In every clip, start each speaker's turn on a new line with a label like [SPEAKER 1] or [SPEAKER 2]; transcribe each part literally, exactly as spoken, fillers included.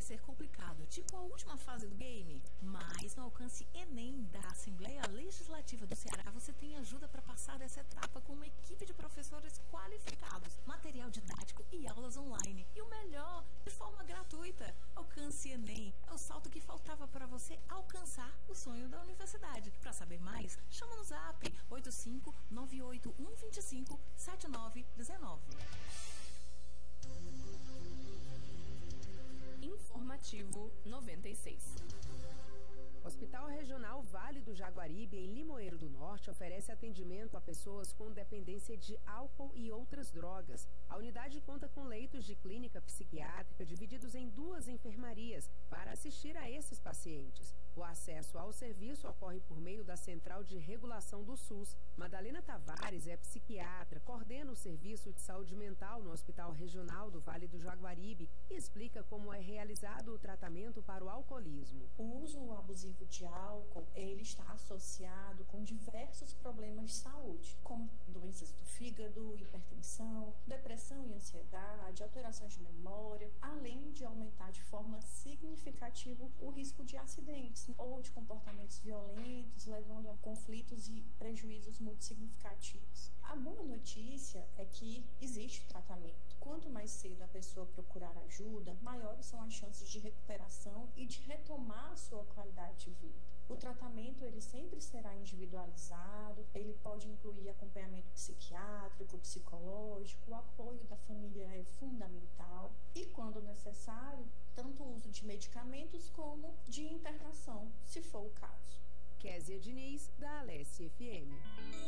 [SPEAKER 1] ser complicado, tipo a última fase do game. Mas no Alcance Enem da Assembleia Legislativa do Ceará, você tem ajuda para passar dessa etapa com uma equipe de professores qualificados, material didático e aulas online. E o melhor, de forma gratuita. Alcance Enem é o salto que faltava para você alcançar o sonho da universidade. Para saber mais, chama no zap oito cinco nove oito um dois cinco sete nove um nove.
[SPEAKER 2] Informativo noventa e seis.
[SPEAKER 3] O Hospital Regional Vale do Jaguaribe, em Limoeiro do Norte, oferece atendimento a pessoas com dependência de álcool e outras drogas. A unidade conta com leitos de clínica psiquiátrica divididos em duas enfermarias para assistir a esses pacientes. O acesso ao serviço ocorre por meio da Central de Regulação do SUS. Madalena Tavares é psiquiatra, coordena o Serviço de Saúde Mental no Hospital Regional do Vale do Jaguaribe e explica como é realizado o tratamento para o alcoolismo.
[SPEAKER 4] O uso abusivo de álcool, ele está associado com diversos problemas de saúde, como doenças do fígado, hipertensão, depressão e ansiedade, alterações de memória, além de aumentar de forma significativa o risco de acidentes ou de comportamentos violentos, levando a conflitos e prejuízos muito significativos. A boa notícia é que existe tratamento. Quanto mais cedo a pessoa procurar ajuda, maiores são as chances de recuperação e de retomar a sua qualidade de vida. O tratamento ele sempre será individualizado, ele pode incluir acompanhamento psiquiátrico, psicológico, o apoio da família é fundamental e, quando necessário, tanto o uso de medicamentos como de internação, se for o caso.
[SPEAKER 3] Kézia Diniz, da Alesse F M.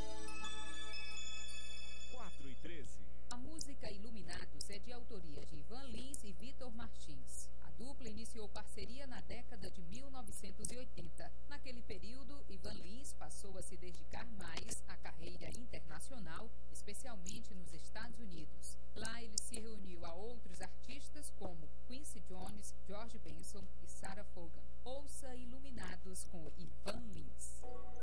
[SPEAKER 5] quatro e treze.
[SPEAKER 6] A música Iluminados é de autoria de Ivan Lins e Vitor Martins. A dupla iniciou parceria na década de mil novecentos e oitenta. Naquele período, Ivan Lins passou a se dedicar mais à carreira internacional, especialmente nos Estados Unidos. Lá ele se reuniu a outros artistas como Quincy Jones, George Benson e Sarah Vaughan. Ouça Iluminados com Ivan